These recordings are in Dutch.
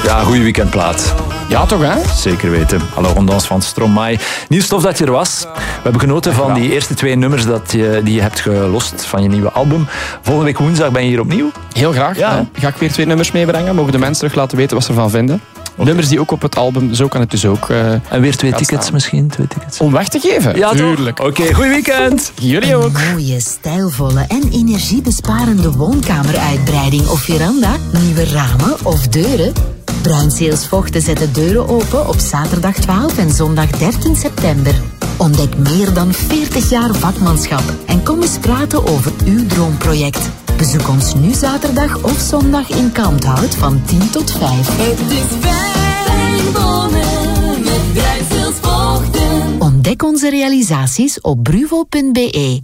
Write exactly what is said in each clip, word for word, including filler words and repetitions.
Ja, goede weekendplaat. Ja, toch hè? Zeker weten. Hallo, Rondans van Stromae. Niet tof dat je er was. We hebben genoten van die eerste twee nummers dat je, die je hebt gelost van je nieuwe album. Volgende week woensdag ben je hier opnieuw. Heel graag. Ja. Ja. Ga ik weer twee nummers meebrengen. Mogen de mensen terug laten weten wat ze ervan vinden. Okay. Nummers die ook op het album, zo kan het dus ook. Uh, en weer twee tickets staan. misschien? Twee tickets. Om weg te geven? Ja, tuurlijk. Oké, okay, goed weekend. Jullie ook. Een mooie, stijlvolle en energiebesparende woonkameruitbreiding of veranda, nieuwe ramen of deuren. Bruinzeels Vochten zet de deuren open op zaterdag twaalf en zondag dertien september. Ontdek meer dan veertig jaar vakmanschap en kom eens praten over uw droomproject. Bezoek ons nu zaterdag of zondag in Kalmthout van tien tot vijf. Het is fijn wonen met Bruinzeels Vochten. Ontdek onze realisaties op bruvo punt be.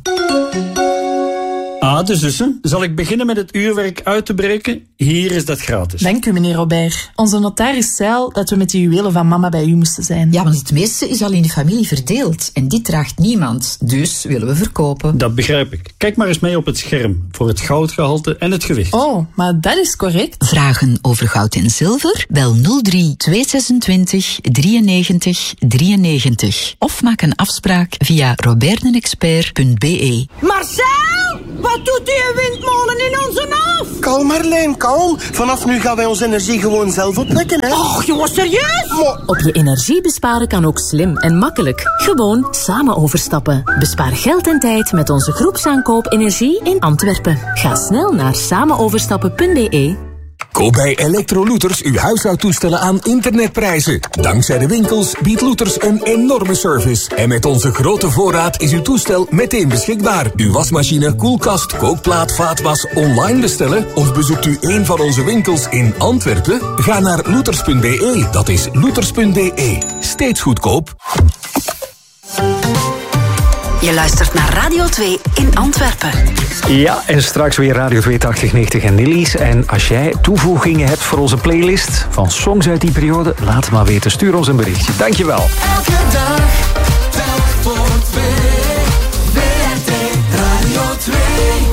Ah, de zussen. Zal ik beginnen met het uurwerk uit te breken? Hier is dat gratis. Dank u, meneer Robert. Onze notaris zei al dat we met de juwelen van mama bij u moesten zijn. Ja, want het meeste is al in de familie verdeeld. En dit draagt niemand. Dus willen we verkopen. Dat begrijp ik. Kijk maar eens mee op het scherm. Voor het goudgehalte en het gewicht. Oh, maar dat is correct. Vragen over goud en zilver? Bel nul drie tweehonderdzesentwintig drieënnegentig drieënnegentig. Of maak een afspraak via roberdenexpert punt be. Marcel! Wat doet die windmolen in onze af? Kalm Marlijn, kalm. Vanaf nu gaan wij onze energie gewoon zelf opwekken, hè? Och, jongens, serieus? Maar... Op je energie besparen kan ook slim en makkelijk. Gewoon samen overstappen. Bespaar geld en tijd met onze groepsaankoop energie in Antwerpen. Ga snel naar samenoverstappen punt be. Koop bij Electro-Looters uw huishoudtoestellen aan internetprijzen. Dankzij de winkels biedt Looters een enorme service. En met onze grote voorraad is uw toestel meteen beschikbaar. Uw wasmachine, koelkast, kookplaat, vaatwas online bestellen? Of bezoekt u een van onze winkels in Antwerpen? Ga naar looters punt be. Dat is looters punt be. Steeds goedkoop. Je luistert naar Radio twee in Antwerpen. Ja, en straks weer Radio twee tachtig negentig en Nillies. En als jij toevoegingen hebt voor onze playlist van songs uit die periode, laat het maar weten. Stuur ons een berichtje. Dankjewel. Elke dag, telk voor twee. W R T Radio twee.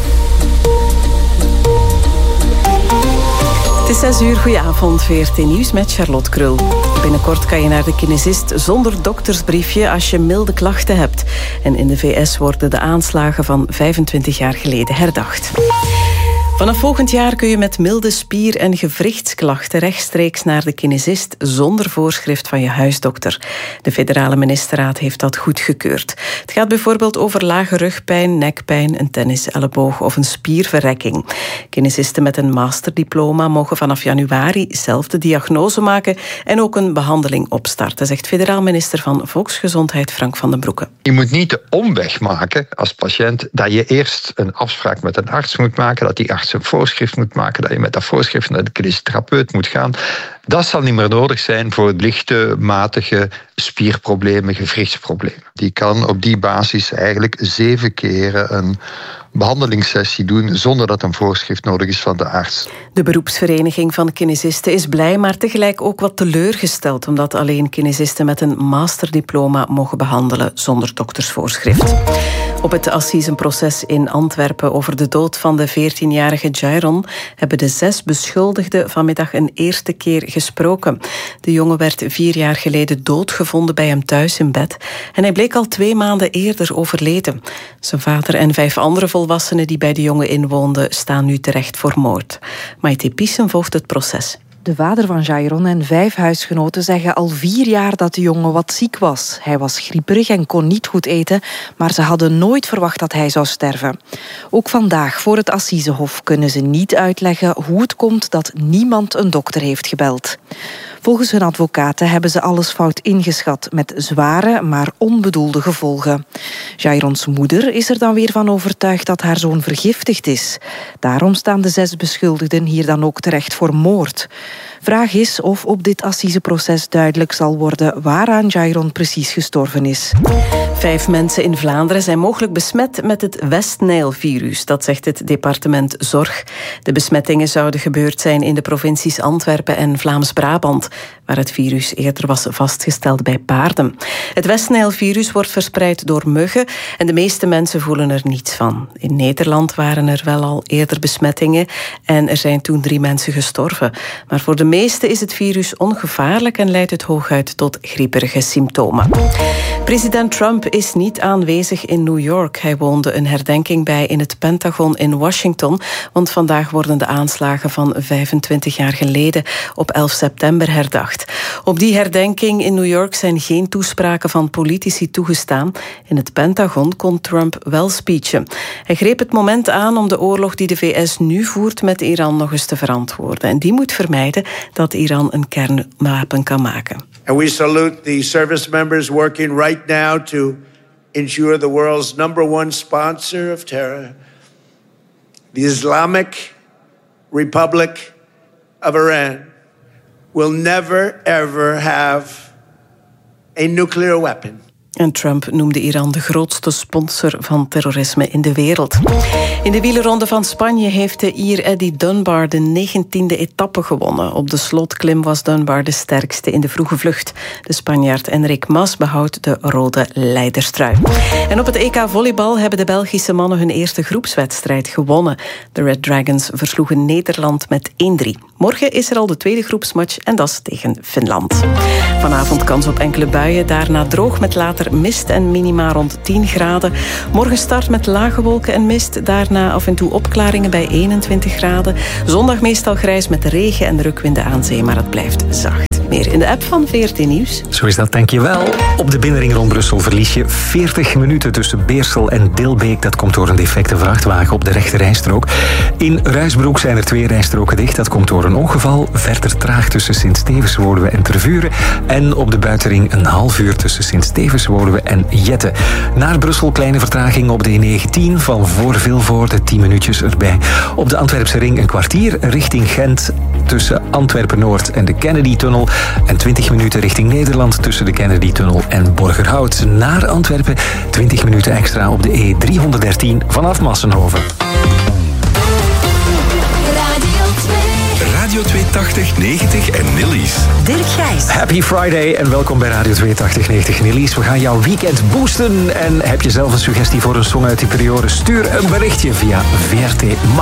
Het is zes uur, goedenavond, V R T Nieuws met Charlotte Krul. Binnenkort kan je naar de kinesist zonder doktersbriefje als je milde klachten hebt. En in de V S worden de aanslagen van vijfentwintig jaar geleden herdacht. Vanaf volgend jaar kun je met milde spier- en gewrichtsklachten rechtstreeks naar de kinesist zonder voorschrift van je huisdokter. De federale ministerraad heeft dat goedgekeurd. Het gaat bijvoorbeeld over lage rugpijn, nekpijn, een tenniselleboog of een spierverrekking. Kinesisten met een masterdiploma mogen vanaf januari zelf de diagnose maken en ook een behandeling opstarten, zegt federaal minister van Volksgezondheid Frank van den Broeke. Je moet niet de omweg maken als patiënt dat je eerst een afspraak met een arts moet maken, dat die arts een voorschrift moet maken, dat je met dat voorschrift naar de kinesitherapeut moet gaan. Dat zal niet meer nodig zijn voor lichte, matige spierproblemen, gewrichtsproblemen. Die kan op die basis eigenlijk zeven keren een behandelingssessie doen zonder dat een voorschrift nodig is van de arts. De beroepsvereniging van kinesisten is blij, maar tegelijk ook wat teleurgesteld, omdat alleen kinesisten met een masterdiploma mogen behandelen zonder doktersvoorschrift. Op het assisenproces in Antwerpen over de dood van de veertienjarige Jairon hebben de zes beschuldigden vanmiddag een eerste keer gesproken. De jongen werd vier jaar geleden doodgevonden bij hem thuis in bed en hij bleek al twee maanden eerder overleden. Zijn vader en vijf andere volwassenen die bij de jongen inwoonden staan nu terecht voor moord. Maite Pissen volgt het proces. De vader van Jairon en vijf huisgenoten zeggen al vier jaar dat de jongen wat ziek was. Hij was grieperig en kon niet goed eten, maar ze hadden nooit verwacht dat hij zou sterven. Ook vandaag voor het Assisehof kunnen ze niet uitleggen hoe het komt dat niemand een dokter heeft gebeld. Volgens hun advocaten hebben ze alles fout ingeschat met zware, maar onbedoelde gevolgen. Jairons moeder is er dan weer van overtuigd dat haar zoon vergiftigd is. Daarom staan de zes beschuldigden hier dan ook terecht voor moord. Vraag is of op dit assiseproces duidelijk zal worden waaraan Jairon precies gestorven is. Vijf mensen in Vlaanderen zijn mogelijk besmet met het West-Nijl-virus. Dat zegt het departement Zorg. De besmettingen zouden gebeurd zijn in de provincies Antwerpen en Vlaams-Brabant, waar het virus eerder was vastgesteld bij paarden. Het West-Nijl-virus wordt verspreid door muggen en de meeste mensen voelen er niets van. In Nederland waren er wel al eerder besmettingen en er zijn toen drie mensen gestorven. Maar voor de meesten is het virus ongevaarlijk en leidt het hooguit tot grieperige symptomen. President Trump is niet aanwezig in New York. Hij woonde een herdenking bij in het Pentagon in Washington, want vandaag worden de aanslagen van vijfentwintig jaar geleden op elf september herdacht. Op die herdenking in New York zijn geen toespraken van politici toegestaan. In het Pentagon kon Trump wel speechen. Hij greep het moment aan om de oorlog die de V S nu voert met Iran nog eens te verantwoorden. En die moet vermijden dat Iran een kernwapen kan maken. And we salute the service members working right now to ensure the world's number one sponsor of terror, the Islamic Republic of Iran, will never ever have a nuclear weapon. En Trump noemde Iran de grootste sponsor van terrorisme in de wereld. In de wielerronde van Spanje heeft de Ier Eddie Dunbar de negentiende etappe gewonnen. Op de slotklim was Dunbar de sterkste in de vroege vlucht. De Spanjaard Enric Mas behoudt de rode leiderstrui. En op het E K volleybal hebben de Belgische mannen hun eerste groepswedstrijd gewonnen. De Red Dragons versloegen Nederland met één drie. Morgen is er al de tweede groepsmatch en dat is tegen Finland. Vanavond kans op enkele buien, daarna droog met later mist en minima rond tien graden. Morgen start met lage wolken en mist, daarna af en toe opklaringen bij eenentwintig graden. Zondag meestal grijs met regen en rukwinden aan zee, maar het blijft zacht. Meer in de app van V R T Nieuws. Zo is dat, dankjewel. Op de binnenring rond Brussel verlies je veertig minuten tussen Beersel en Dilbeek. Dat komt door een defecte vrachtwagen op de rechte rijstrook. In Ruisbroek zijn er twee rijstroken dicht. Dat komt door een ongeval. Verder traag tussen Sint-Stevens-Woluwe en Tervuren. En op de buitenring een half uur tussen Sint-Stevens-Woluwe en Jette. Naar Brussel kleine vertraging op de E negentien van voor Vilvoorde, tien minuutjes erbij. Op de Antwerpse ring een kwartier richting Gent tussen Antwerpen-Noord en de Kennedy-tunnel. En twintig minuten richting Nederland tussen de Kennedy-tunnel en Borgerhout. Naar Antwerpen twintig minuten extra op de E driehonderddertien vanaf Massenhoven. Radio tweehonderdtachtig negentig en Nillies. Dirk Gijs. Happy Friday en welkom bij Radio tweehonderdtachtig negentig Nillies. We gaan jouw weekend boosten. En heb je zelf een suggestie voor een song uit die periode? Stuur een berichtje via V R T